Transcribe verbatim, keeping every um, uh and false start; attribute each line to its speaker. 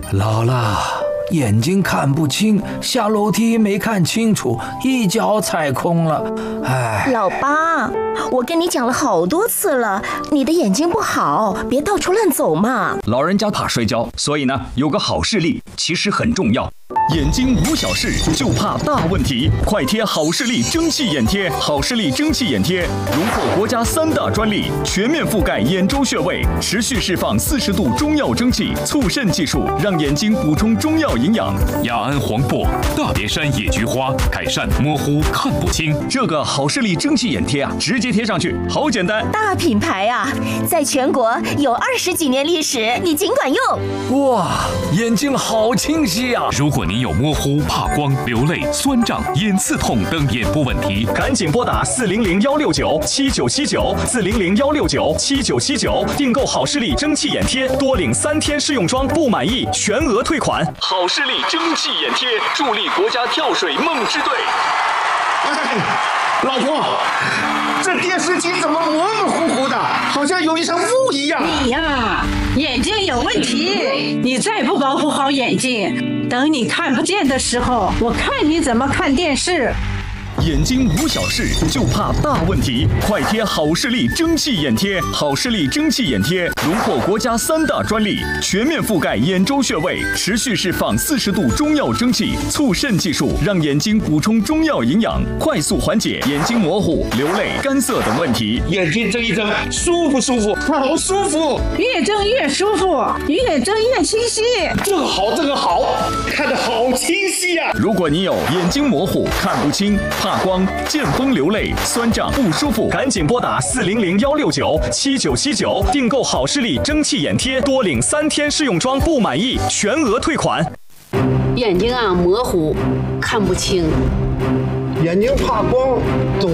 Speaker 1: 姥姥，眼睛看不清，下楼梯没看清楚，一脚踩空了。哎，
Speaker 2: 老八，我跟你讲了好多次了，你的眼睛不好，别到处乱走嘛。
Speaker 3: 老人家怕摔跤，所以呢，有个好视力其实很重要。眼睛无小事，就怕大问题。快贴好视力蒸汽眼贴，好视力蒸汽眼贴荣获国家三大专利，全面覆盖眼周穴位，持续释放四十度中药蒸汽，促渗技术让眼睛补充中药营养。
Speaker 4: 雅安黄柏、大别山野菊花，改善模糊看不清。
Speaker 3: 这个好视力蒸汽眼贴啊，直接贴上去，好简单。
Speaker 2: 大品牌啊，在全国有二十几年历史，你尽管用。
Speaker 1: 哇，眼睛好清晰啊！
Speaker 4: 如果您有模糊、怕光、流泪、酸胀、眼刺痛等眼部问题，
Speaker 3: 赶紧拨打四零零幺六九七九七九四零零幺六九七九七九订购好视力蒸汽眼贴，多领三天试用装，不满意全额退款。好视力蒸汽眼贴助力国家跳水梦之队。
Speaker 5: 哎，老婆，这电视机怎么模模糊糊的，好像有一层雾一样？
Speaker 6: 你呀，眼睛有问题，你再不保护好眼睛，等你看不见的时候，我看你怎么看电视。
Speaker 3: 眼睛无小事，就怕大问题。快贴好视力蒸汽眼贴，好视力蒸汽眼贴荣获国家三大专利，全面覆盖眼周穴位，持续释放四十度中药蒸汽，促渗技术让眼睛补充中药营养，快速缓解眼睛模糊、流泪、干涩等问题。
Speaker 5: 眼睛睁一睁，舒服舒服，好舒服，
Speaker 6: 越睁越舒服，越睁越清晰。
Speaker 5: 这个好，这个好，看得好清晰呀、啊！
Speaker 3: 如果你有眼睛模糊、看不清、怕光、见风流泪、酸胀不舒服，赶紧拨打四零零幺六九七九七九订购好视力蒸汽眼贴，多领三天试用装，不满意全额退款。
Speaker 7: 眼睛啊模糊，看不清，
Speaker 5: 眼睛怕光，总